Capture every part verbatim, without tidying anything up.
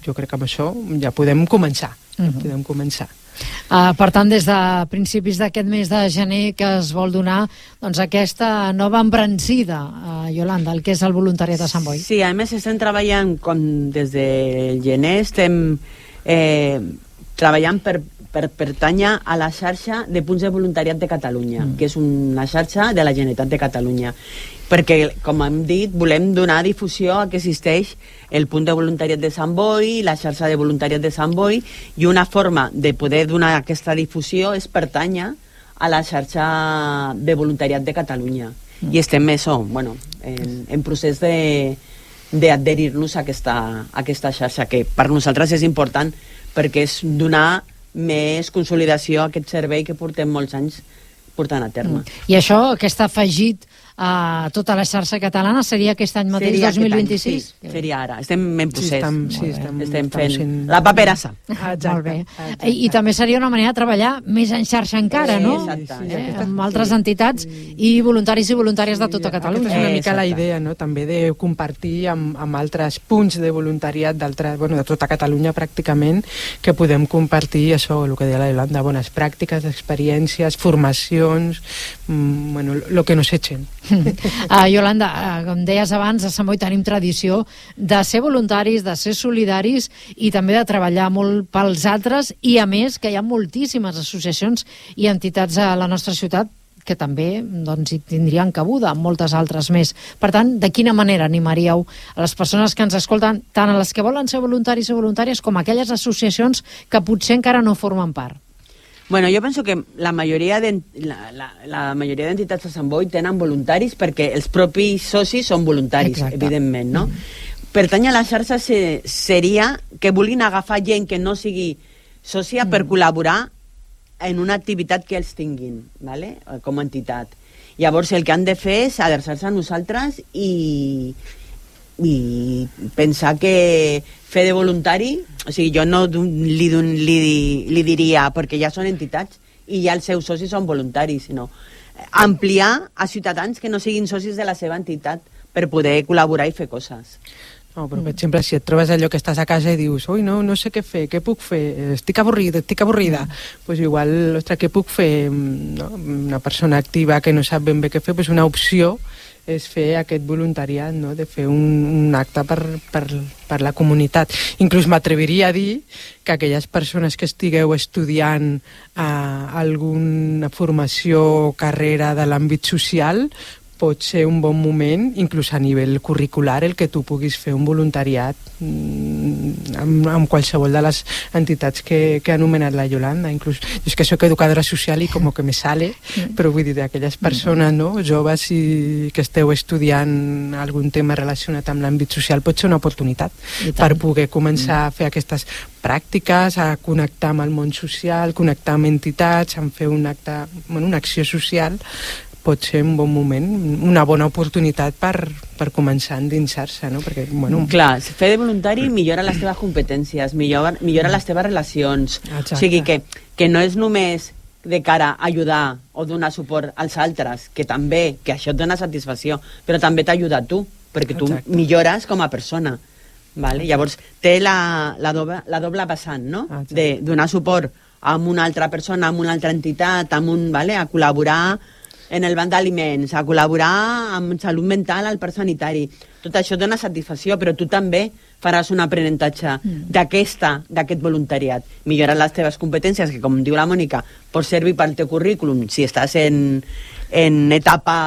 jo crec que amb això ja podem començar. Uh-huh. Ja podem començar. Uh, per tant, des de principis d'aquest mes de gener que es vol donar doncs, aquesta nova embranzida, uh, Yolanda, el que és el voluntariat de Sant Boi. Sí, a més estem treballant com des del gener, estem eh, treballant per, per pertànyer a la xarxa de punts de voluntariat de Catalunya, mm. que és una xarxa de la Generalitat de Catalunya, perquè, com hem dit, volem donar difusió a que existeix el punt de voluntariat de Sant Boi, la xarxa de voluntariat de Sant Boi, i una forma de poder donar aquesta difusió és pertànyer a la xarxa de voluntariat de Catalunya. Mm. I estem això, bueno, en, en procés de d'adherir-nos a aquesta, a aquesta xarxa, que per nosaltres és important perquè és donar més consolidació a aquest servei que portem molts anys portant a terme. Mm. I això, aquest afegit a tota la xarxa catalana, seria aquest any mateix, seria dos mil vint-i-sis? Any, sí, seria ara. Estem en procés. Sí, estem, sí, estem, estem fent estem la paperassa. Ah, molt bé. I, I també seria una manera de treballar més en xarxa encara, no? Exacte. Sí, eh? Amb altres entitats i voluntaris i voluntàries de tota Catalunya. Aquesta és una mica Exacte. la idea, no? També de compartir amb, amb altres punts de voluntariat bueno, de tota Catalunya pràcticament, que podem compartir això, el que deia la Yolanda, bones pràctiques, experiències, formacions, mmm, bueno, lo que nos echen. Uh, Yolanda, uh, com deies abans, a Sant Boi tenim tradició de ser voluntaris, de ser solidaris i també de treballar molt pels altres, i a més que hi ha moltíssimes associacions i entitats a la nostra ciutat que també doncs, hi tindrien cabuda, amb moltes altres més. Per tant, de quina manera animaríeu a les persones que ens escolten, tant a les que volen ser voluntaris o voluntàries com a aquelles associacions que potser encara no formen part? Bueno, jo penso que la majoria de, la, la, la majoria d'entitats de Sant Boi tenen voluntaris perquè els propis socis són voluntaris, Exacte. Evidentment, no? Mm. Pertany a la xarxa se, seria que vulguin agafar gent que no sigui sòcia mm. per col·laborar en una activitat que ells tinguin, ¿vale? Com a entitat. Llavors el que han de fer és adreçar-se a nosaltres i, i pensar que fer de voluntari, o sigui, jo no li, li, li diria perquè ja són entitats i ja els seus socis són voluntaris, sinó ampliar a ciutadans que no siguin socis de la seva entitat per poder col·laborar i fer coses. No, però per exemple, si et trobes allò que estàs a casa i dius, ui, no, no sé què fer, què puc fer, estic avorrida, estic avorrida, doncs pues igual, ostres, què puc fer? No? Una persona activa que no sap ben bé què fer, pues una opció és fer aquest voluntariat, no? De fer un, un acte per, per, per la comunitat. Inclús m'atreviria a dir que aquelles persones que estigueu estudiant eh, alguna formació o carrera de l'àmbit social, pot ser un bon moment, inclús a nivell curricular, el que tu puguis fer un voluntariat amb, amb qualsevol de les entitats que, que ha anomenat la Yolanda. Inclús, jo és que soc educadora social i com que me sale, però vull dir, d'aquelles persones, no, joves i que esteu estudiant algun tema relacionat amb l'àmbit social, pot ser una oportunitat per poder començar a fer aquestes pràctiques, a connectar amb el món social, connectar amb entitats, a fer un acte, bueno, una acció social. Pot ser un bon moment, una bona oportunitat per, per començar a endinsar-se, no? Perquè, bueno... Clar, fer de voluntari millora les teves competències, millora, millora les teves relacions. Exacte. O sigui que, que no és només de cara a ajudar o donar suport als altres, que també, que això et dona satisfacció, però també t'ajuda a tu, perquè tu Exacte. Millores com a persona. Vale? Llavors, té la, la, doble, la doble vessant, no? Exacte. De donar suport a una altra persona, a una altra entitat, amb un, vale? A col·laborar en el banc d'aliments, a col·laborar amb salut mental al parc sanitari. Tot això dona satisfacció, però tu també faràs un aprenentatge mm. d'aquesta, d'aquest voluntariat. Millorar les teves competències, que com diu la Mònica, pot servir pel teu currículum si estàs en, en etapa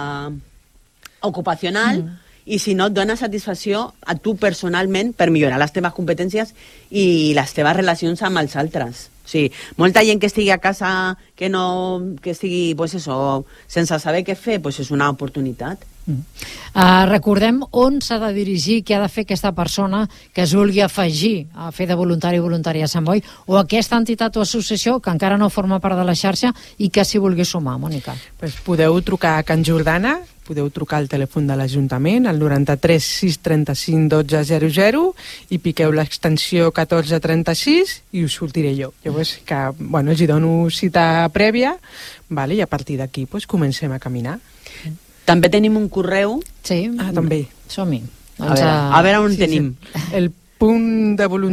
ocupacional, mm. i si no, et dona satisfacció a tu personalment per millorar les teves competències i les teves relacions amb els altres. Sí, molta gent que estigui a casa que no, que estigui pues eso, sense saber què fer, pues és una oportunitat. Mm. Uh, recordem on s'ha de dirigir, què ha de fer aquesta persona que es vulgui afegir a fer de voluntari o voluntària a Sant Boi, o aquesta entitat o associació que encara no forma part de la xarxa i que s'hi vulgui sumar, Mònica. Pues podeu trucar a Can Jordana, podeu trucar al telèfon de l'Ajuntament, al noranta-tres sis trenta-cinc dotze zero zero, i piqueu l'extensió catorze trenta-sis i us sortiré jo. Llavors, que, bueno, els hi dono cita prèvia, vale, i a partir d'aquí pues, comencem a caminar. També tenim un correu. Sí, ah, també. Som-hi. Doncs a, veure, a veure on sí, tenim. Sí. El punt de voluntariat